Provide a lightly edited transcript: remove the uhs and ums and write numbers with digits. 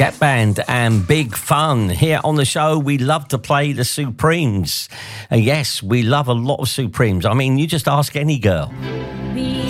Cat Band and Big Fun. Here on the show, we love to play the Supremes. Yes, we love a lot of Supremes. I mean, you just ask any girl.